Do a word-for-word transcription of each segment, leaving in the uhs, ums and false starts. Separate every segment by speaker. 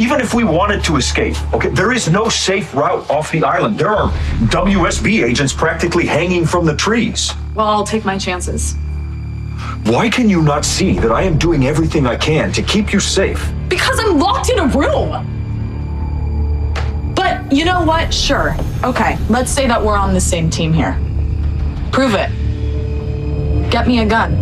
Speaker 1: even if we wanted to escape, okay, there is no safe route off the island. There are W S B agents practically hanging from the trees.
Speaker 2: Well, I'll take my chances.
Speaker 1: Why can you not see that I am doing everything I can to keep you safe?
Speaker 2: Because I'm locked in a room. But you know what? Sure. Okay, let's say that we're on the same team here. Prove it. Get me a gun.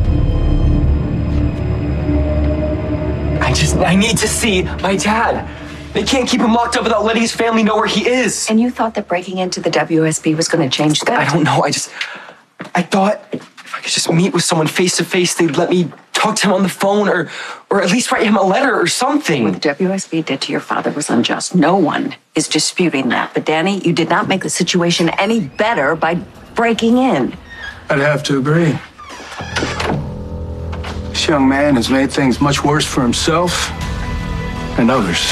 Speaker 3: I just, I need to see my dad. They can't keep him locked up without letting his family know where he is.
Speaker 4: And you thought that breaking into the W S B was going to change that?
Speaker 3: I don't know. I just, I thought if I could just meet with someone face to face, they'd let me talk to him on the phone or, or at least write him a letter or something.
Speaker 4: What the W S B did to your father was unjust. No one is disputing that. But Danny, you did not make the situation any better by breaking in.
Speaker 5: I'd have to agree. This young man has made things much worse for himself and others.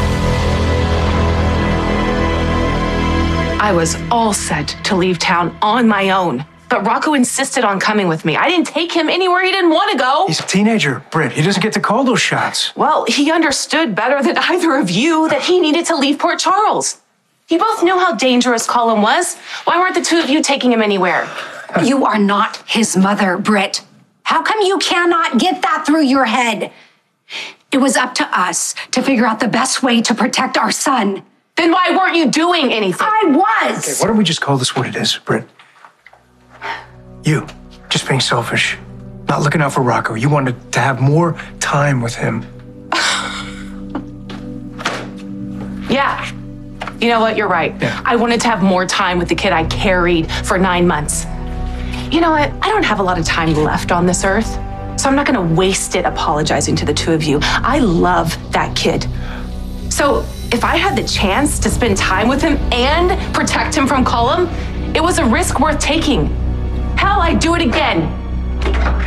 Speaker 6: I was all set to leave town on my own, but Rocco insisted on coming with me. I didn't take him anywhere he didn't want to go.
Speaker 5: He's a teenager, Britt. He doesn't get to call those shots.
Speaker 6: Well, he understood better than either of you that he needed to leave Port Charles. You both knew how dangerous Colin was. Why weren't the two of you taking him anywhere?
Speaker 7: You are not his mother, Britt. How come you cannot get that through your head? It was up to us to figure out the best way to protect our son.
Speaker 6: Then why weren't you doing anything?
Speaker 7: I was.
Speaker 5: Okay, why don't we just call this what it is, Britt? You, just being selfish, not looking out for Rocco. You wanted to have more time with him.
Speaker 6: Yeah. You know what? You're right.
Speaker 5: Yeah.
Speaker 6: I wanted to have more time with the kid I carried for nine months. You know what? I don't have a lot of time left on this earth, so I'm not going to waste it apologizing to the two of you. I love that kid. So if I had the chance to spend time with him and protect him from Colin, it was a risk worth taking. Hell, I'd do it again.